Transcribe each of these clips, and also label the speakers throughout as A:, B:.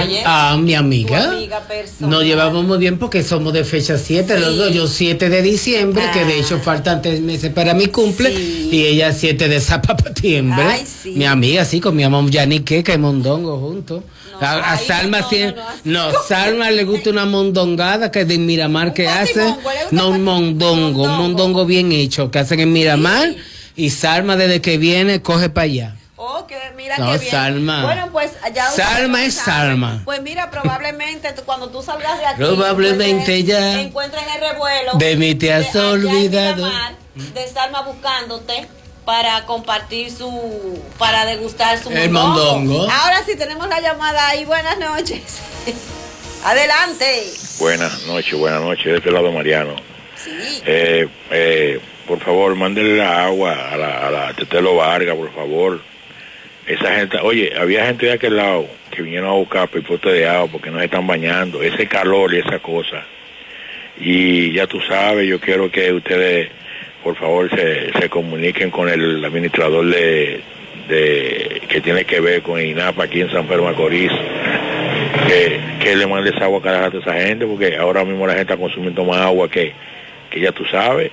A: Mayer.
B: Mi amiga.
A: Tu amiga personal.
B: Nos llevamos muy bien porque somos de fecha 7, los dos. Yo 7 de diciembre, que de hecho faltan 3 meses para mi cumple, y ella 7 de zapatiembre.
A: Ay, sí.
B: Mi amiga, sí, comíamos yaniqueca y mondongo juntos. A Salma Salma le gusta una mondongada que es de Miramar que hace. No, un mondongo bien hecho que hacen en Miramar, y Salma desde que viene coge para allá.
A: Ok, mira
B: No,
A: qué bien.
B: Salma.
A: Bueno, pues ya
B: Salma es Salma.
A: Pues mira, probablemente cuando tú salgas de aquí,
B: probablemente ya
A: encuentres el revuelo.
B: De mí te has olvidado.
A: De Salma buscándote para compartir para degustar su
B: mondongo.
A: Ahora sí tenemos la llamada ahí. Buenas noches. Adelante.
C: Buenas noches, de este lado Mariano.
A: Sí.
C: Por favor, mándele la agua a la Tetelo Vargas, por favor. Esa gente, oye, había gente de aquel lado que vinieron a buscar pipote de agua porque no se están bañando, ese calor y esa cosa. Y ya tú sabes, yo quiero que ustedes, por favor, se comuniquen con el administrador que tiene que ver con INAPA aquí en San Pedro Macorís, que le mande esa agua cada rato a esa gente, porque ahora mismo la gente está consumiendo más agua que ya tú sabes.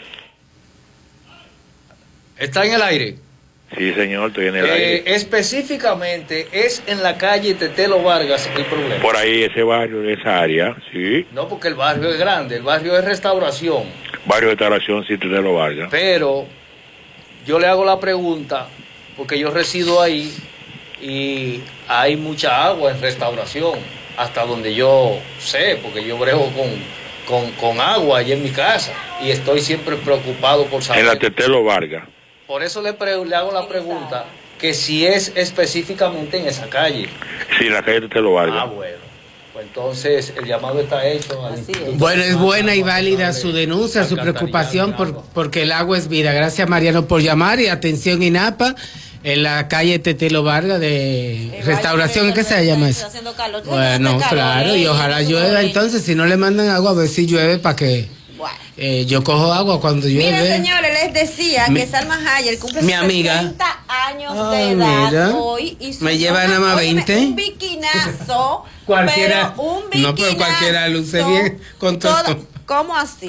D: ¿Está en el aire?
C: Sí, señor, estoy en el aire.
D: Específicamente, es en la calle Tetelo Vargas el problema.
C: Por ahí, ese barrio, esa área, sí.
D: No, porque el barrio es grande, el barrio es Restauración.
C: Barrio de Restauración, sí, Tetelo Vargas.
D: Pero yo le hago la pregunta, porque yo resido ahí y hay mucha agua en Restauración, hasta donde yo sé, porque yo brego con agua allí en mi casa y estoy siempre preocupado por saber.
C: En la Tetelo Vargas.
D: Por eso le hago la pregunta, que si es específicamente en esa calle.
C: Sí, en la calle Tetelo Vargas.
D: Ah, bueno. Pues entonces el llamado está hecho.
B: Bueno, es buena y válida su denuncia, su preocupación, porque el agua es vida. Gracias, Mariano, por llamar. Y atención, INAPA, en la calle Tetelo Vargas de Restauración, ¿qué se llama eso? Bueno, claro, y ojalá llueva. Entonces, si no le mandan agua, a ver si llueve para que... yo cojo agua cuando llueve.
A: Mira, señores, les decía que Salma Hayek cumple 60 años de edad hoy. Y
B: me lleva nada más 20.
A: Un biquinazo.
B: Cualquiera.
A: Pero un biquinazo.
B: No, pero cualquiera luce bien con todo.
A: ¿Cómo así?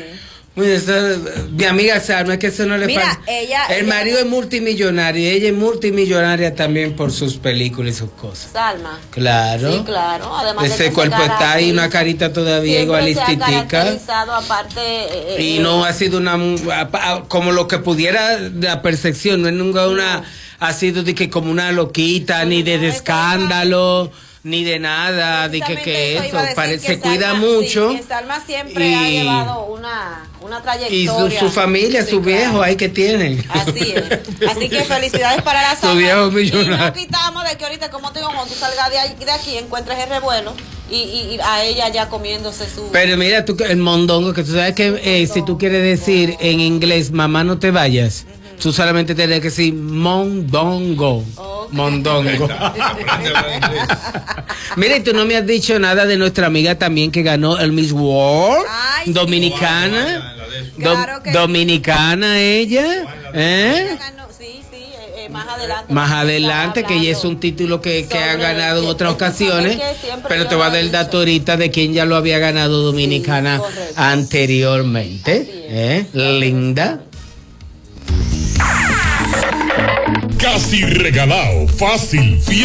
B: Mi amiga Salma, es que eso no le falta. El marido es multimillonario y ella es multimillonaria también por sus películas y sus cosas.
A: Salma.
B: Claro.
A: Sí, claro. Además
B: ese cuerpo está ahí, una carita todavía igualistitica.
A: Aparte,
B: y no ha sido como lo que pudiera la percepción, no es nunca ha sido de que como una loquita, ni de escándalo, ni de nada, de que eso se cuida mucho.
A: Sí, que Salma siempre ha llevado una trayectoria.
B: Y su familia, su viejo, ahí que tienen.
A: Así es. Así que felicidades para la Salma.
B: Su viejo millonario.
A: Y no quitamos de que ahorita, como te digo, cuando tú salgas de aquí, encuentres el revuelo y a ella ya comiéndose su...
B: Pero mira, el mondongo, que tú sabes que si tú quieres decir en inglés, mamá no te vayas, tú solamente tienes que decir mondongo. Mondongo. Mira, y tú no me has dicho nada de nuestra amiga también que ganó el Miss World. Ay, dominicana. Sí. Dominicana ella. Más adelante, que ya es un título que ha ganado en otras ocasiones, pero te voy a dar el dato ahorita de quién ya lo había ganado Dominicana anteriormente. Linda.
E: Casi regalado, fácil,